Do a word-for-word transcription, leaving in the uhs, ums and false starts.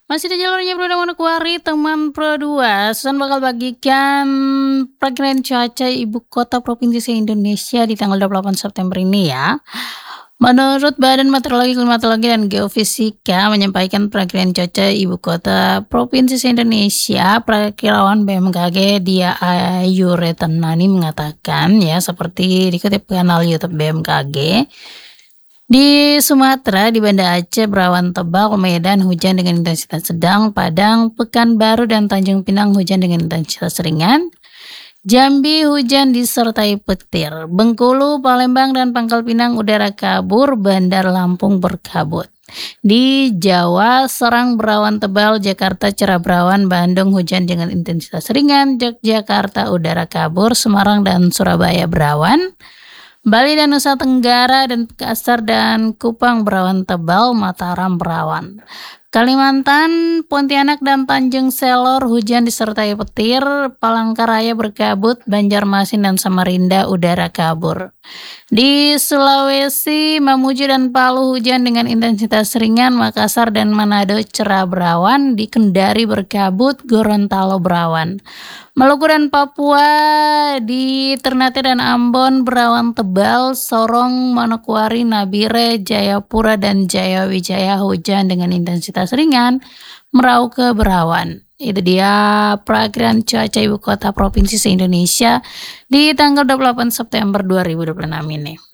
Masih di jalurnya Pro dan Manokwari, teman Pro dua, Susan bakal bagikan perakiran cuaca ibu kota provinsi se-Indonesia di tanggal dua puluh delapan September ini ya. Menurut Badan Meteorologi, Klimatologi, dan Geofisika menyampaikan perakiran cuaca ibu kota provinsi se-Indonesia, Prakirawan B M K G Dia Ayu Retenani mengatakan ya, seperti dikutip kanal YouTube B M K G, di Sumatera, di Banda Aceh berawan tebal, Medan hujan dengan intensitas sedang, Padang, Pekanbaru, dan Tanjung Pinang hujan dengan intensitas ringan, Jambi hujan disertai petir, Bengkulu, Palembang, dan Pangkal Pinang udara kabur, Bandar Lampung berkabut. Di Jawa, Serang berawan tebal, Jakarta cerah berawan, Bandung hujan dengan intensitas ringan, Yogyakarta udara kabur, Semarang dan Surabaya berawan, Bali dan Nusa Tenggara dan Makassar dan Kupang berawan tebal, Mataram berawan. Kalimantan, Pontianak dan Tanjung Selor hujan disertai petir, Palangkaraya berkabut, Banjarmasin dan Samarinda udara kabur. Di Sulawesi, Mamuju dan Palu hujan dengan intensitas ringan, Makassar dan Manado cerah berawan, di Kendari berkabut, Gorontalo berawan. Maluku dan Papua, di Ternate dan Ambon berawan tebal, Sorong, Manokwari, Nabire, Jayapura, dan Jayawijaya hujan dengan intensitas ringan, Merauke berawan. Itu dia perakiran cuaca ibu kota provinsi se-Indonesia di tanggal dua puluh delapan September dua ribu dua puluh enam ini.